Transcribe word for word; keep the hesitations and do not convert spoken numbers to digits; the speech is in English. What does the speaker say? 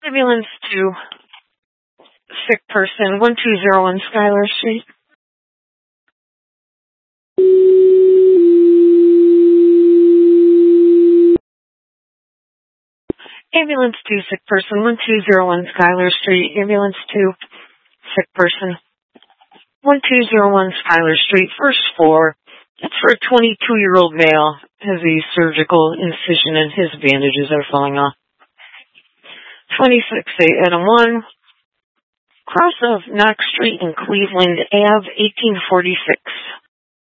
Ambulance to sick person, one two zero one Schuyler Street. Ambulance to sick person, one two zero one Schuyler Street. Ambulance to sick person, one two zero one Schuyler Street, first floor. It's for a twenty-two-year-old male. Has a surgical incision and his bandages are falling off. twenty-six A Adam one, cross of Knox Street and Cleveland Avenue, eighteen forty-six.